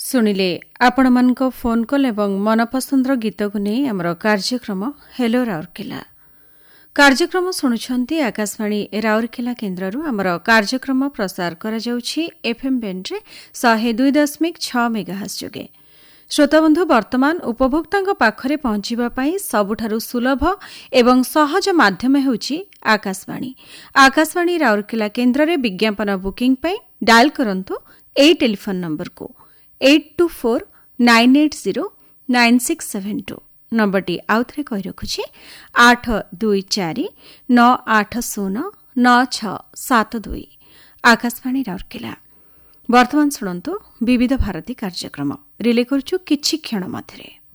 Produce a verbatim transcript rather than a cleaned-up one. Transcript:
ଶୁଣିଲେ ଆପଣମାନଙ୍କ phone call ଏବଂ ମନପସନ୍ଦର ଗୀତକୁ ନେଇ ଆମର କାର୍ଯ୍ୟକ୍ରମ ହେଲୋ ରାଉରକେଲା। କାର୍ଯ୍ୟକ୍ରମ ଶୁଣୁଛନ୍ତି ଆକାଶବାଣୀ ରାଉରକେଲା କେନ୍ଦ୍ରରୁ। ଆମର କାର୍ଯ୍ୟକ୍ରମ ପ୍ରସାର କରାଯାଉଛି ଏଫ୍ଏମ୍ ବେଣ୍ଡରେ ଶହେ ଦୁଇ ଦଶମିକ ଛଅ ମେଗାହର୍ଟ୍ଜ ଯୋଗେ। ଶ୍ରୋତାବନ୍ଧୁ, ବର୍ତ୍ତମାନ ଉପଭୋକ୍ତାଙ୍କ ପାଖରେ ପହଞ୍ଚିବା ପାଇଁ ସବୁଠାରୁ ସୁଲଭ ଏବଂ ସହଜ ମାଧ୍ୟମ ହେଉଛି ଆକାଶବାଣୀ। ଆକାଶବାଣୀ ରାଉରକେଲା କେନ୍ଦ୍ରରେ ବିଜ୍ଞାପନ ବୁକିଂ ପାଇଁ ଡାଏଲ୍ କରନ୍ତୁ ଏହି ଟେଲିଫୋନ୍ ନମ୍ବରକୁ eight two four nine eight zero nine six seven two. ନମ୍ବରଟି ଆଉଥରେ କହି ରଖୁଛି ଆଠ ଦୁଇ ଚାରି ନଅ ଆଠ ଶୂନ ନଅ ଛଅ ସାତ ଦୁଇ। ଆକାଶବାଣୀ ରାଉରକେଲା। ବର୍ତ୍ତମାନ ଶୁଣନ୍ତୁ ବିବିଧ ଭାରତୀ କାର୍ଯ୍ୟକ୍ରମ ରିଲେ କରୁଛୁ କିଛି କ୍ଷଣ ମଧ୍ୟରେ।